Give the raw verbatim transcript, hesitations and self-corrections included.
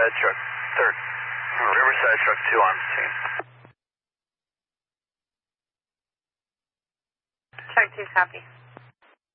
Riverside truck, third. Riverside truck two on scene. Truck two, copy.